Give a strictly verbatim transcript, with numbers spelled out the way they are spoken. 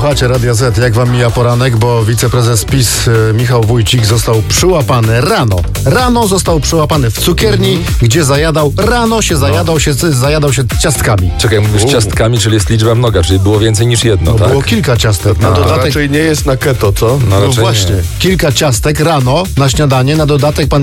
Słuchacie Radia Z, jak wam mija poranek, bo wiceprezes PiS e, Michał Wójcik został przyłapany rano. Rano został przyłapany w cukierni, mm. gdzie zajadał, rano się zajadał, no. się, zajadał się ciastkami. Czekaj, mówisz U. ciastkami, czyli jest liczba mnoga, czyli było więcej niż jedno, no, tak? Było kilka ciastek. Na no, dodatek... raczej nie jest na keto, co? No, no właśnie, nie. Kilka ciastek rano na śniadanie, na dodatek pan